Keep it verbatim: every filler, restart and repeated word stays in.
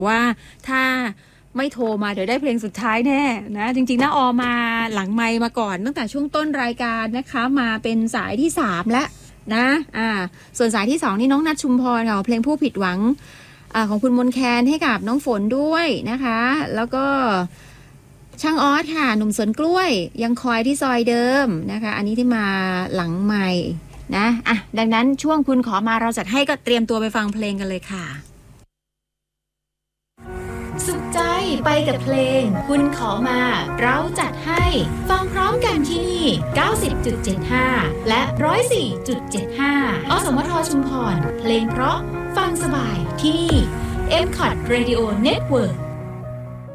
ว่าถ้าไม่โทรมาเดี๋ยวได้เพลงสุดท้ายแน่นะจริงๆน้าออมาหลังไมค์มาก่อนตั้งแต่ช่วงต้นรายการนะคะมาเป็นสายที่สามแล้วนะอ่าส่วนสายที่สองนี่น้องนัทชุมพรค่ะเพลงผู้ผิดหวังอ่าของคุณมนแคนให้กับน้องฝนด้วยนะคะแล้วก็ช่างออสค่ะหนุ่มสวนกล้วยยังคอยที่ซอยเดิมนะคะอันนี้ที่มาหลังไมค์นะอ่ะดังนั้นช่วงคุณขอมาเราจัดให้ก็เตรียมตัวไปฟังเพลงกันเลยค่ะสุขใจไปกับเพลงคุณขอมาเราจัดให้ฟังพร้อมกันที่นี่ เก้าสิบจุดเจ็ดห้า และ หนึ่งร้อยสี่จุดเจ็ดห้า อสมทชุมพรเพลงเพราะฟังสบายที่นี่ เอ็ม คอท Radio Network